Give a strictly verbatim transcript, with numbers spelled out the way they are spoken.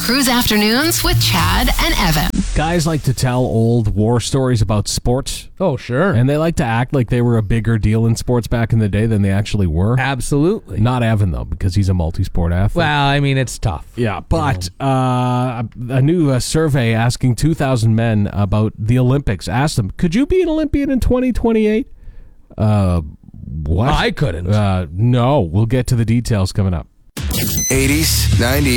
Cruise Afternoons with Chad and Evan. Guys like to tell old war stories about sports. Oh, sure. And they like to act like they were a bigger deal in sports back in the day than they actually were. Absolutely. Not Evan, though, because he's a multi-sport athlete. Well, I mean, it's tough. Yeah, but uh, a new uh, survey asking two thousand men about the Olympics asked them, could you be an Olympian in twenty twenty-eight? Uh, what? I couldn't. Uh, no, we'll get to the details coming up. eighties, nineties.